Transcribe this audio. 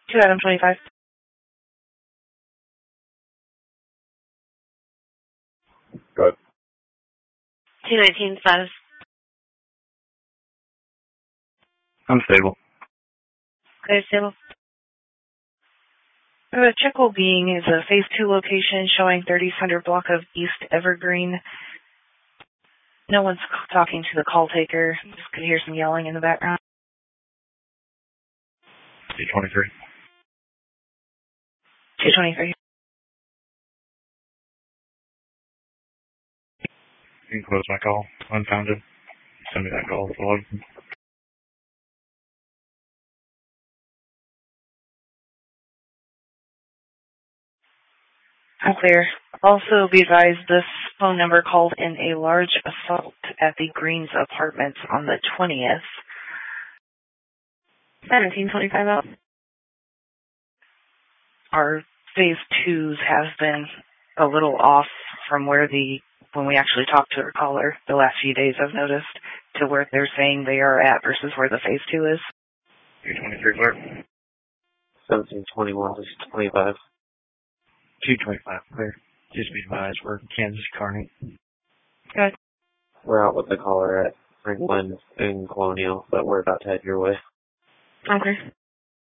2 Adam 25. 219 status. I'm stable. Okay, stable. The Chickle Being is a phase 2 location showing 3000 block of East Evergreen. No one's talking to the call taker. Just could hear some yelling in the background. 223. 223. You can close my call. Unfounded. Send me that call. I'm clear. Also be advised this phone number called in a large assault at the Greens Apartments on the 20th. 1725 out. Our phase 2s have been a little off from when we actually talked to our caller the last few days, I've noticed, to where they're saying they are at versus where the phase 2 is. 223 clear. 1721 to 25. 225 clear. Just be advised, we're Kansas Carney. Good. We're out with the caller at Franklin and Colonial, but we're about to head your way. Okay.